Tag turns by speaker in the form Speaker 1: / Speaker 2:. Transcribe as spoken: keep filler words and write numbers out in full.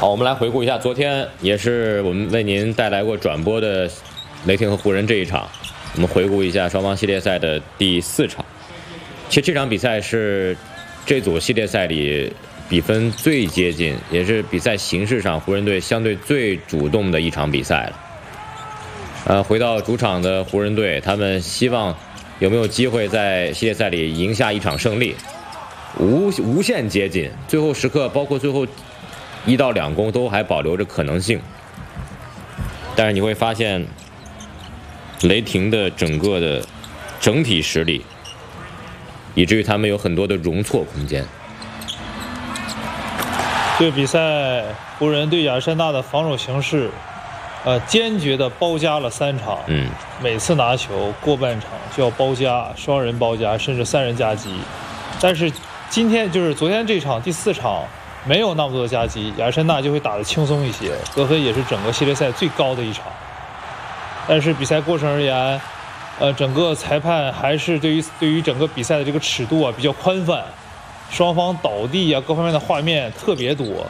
Speaker 1: 好，我们来回顾一下昨天，也是我们为您带来过转播的雷霆和湖人这一场。我们回顾一下双方系列赛的第四场。其实这场比赛是这组系列赛里比分最接近，也是比赛形式上湖人队相对最主动的一场比赛了。呃，回到主场的湖人队，他们希望有没有机会在系列赛里赢下一场胜利，无无限接近，最后时刻包括最后一到两攻都还保留着可能性。但是你会发现，雷霆的整个的整体实力，以至于他们有很多的容错空间。
Speaker 2: 这个比赛，湖人对亚历山大的防守形式，呃，坚决的包夹了三场。
Speaker 1: 嗯，
Speaker 2: 每次拿球过半场就要包夹，双人包夹，甚至三人夹击。但是今天就是昨天这场第四场没有那么多的夹击，亚历山大就会打得轻松一些，得分也是整个系列赛最高的一场。但是比赛过程而言，呃，整个裁判还是对于对于整个比赛的这个尺度啊比较宽泛，双方倒地啊各方面的画面特别多。